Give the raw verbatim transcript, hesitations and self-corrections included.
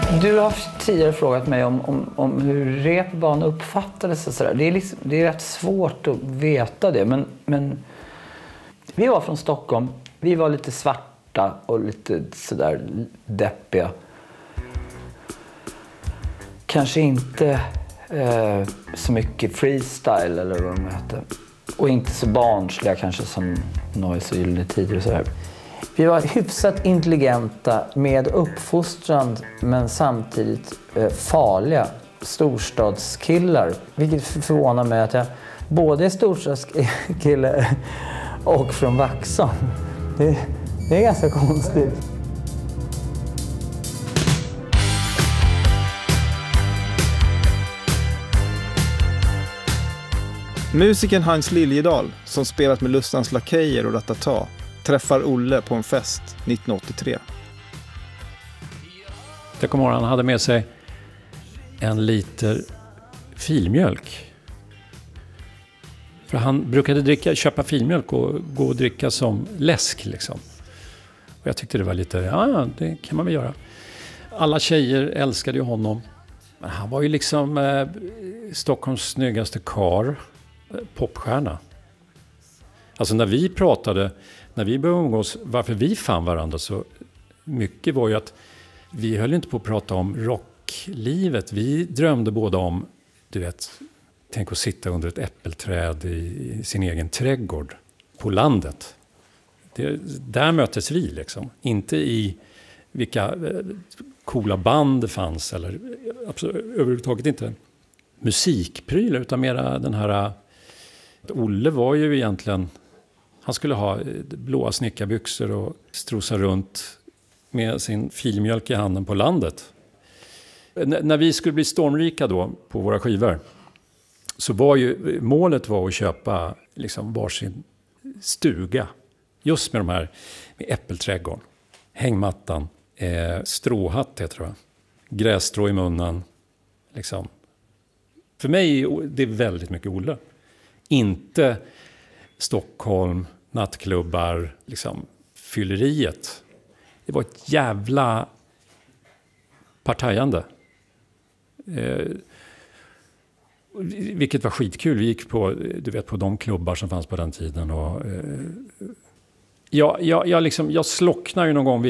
Du har tidigare frågat mig om, om, om hur repban uppfattades och sådär. Det är, liksom, det är rätt svårt att veta det. Men, men vi var från Stockholm. Vi var lite svarta och lite sådär deppiga. Kanske inte eh, så mycket freestyle eller vad de heter. Och inte så barnsliga kanske som Noise och Gyllene Tider och sådär. Vi var hyfsat intelligenta med uppfostran men samtidigt eh, farliga storstadskillar. Vilket förvånar mig att jag både är storstadskille och från Vaxholm. Det, det är ganska konstigt. Musikern Hans Liljedahl, som spelat med Lustans Lakejer och Ratata, träffar Olle på en fest nittonhundraåttiotre. Jag kommer ihåg att han hade med sig en liter filmjölk. För han brukade dricka, köpa filmjölk och gå och dricka som läsk liksom. Och jag tyckte det var lite, ja det kan man väl göra. Alla tjejer älskade ju honom. Men han var ju liksom eh, Stockholms snyggaste kar, popstjärna. Alltså när vi pratade, när vi började umgås, varför vi fann varandra så mycket var ju att vi höll inte på att prata om rocklivet. Vi drömde båda om, du vet, tänk att sitta under ett äppelträd i, i sin egen trädgård på landet. Det, där möttes vi liksom. Inte i vilka eh, coola band det fanns eller absolut, överhuvudtaget inte musikprylar utan mera den här. Olle var ju egentligen, han skulle ha blåa snickarbyxor och strosa runt med sin filmjölk i handen på landet. N- när vi skulle bli stormrika då på våra skivor så var ju målet var att köpa liksom varsin stuga just med de här med äppelträdgården, hängmattan, eh, stråhatt heter det, grässtrå i munnen liksom. För mig är det väldigt mycket Olle. Inte Stockholm, nattklubbar, liksom fylleriet. Det var ett jävla partajande. Eh, vilket var skitkul. Vi gick på, du vet, på de klubbar som fanns på den tiden. Och, eh, jag, jag, jag, liksom, jag slocknar ju någon gång vid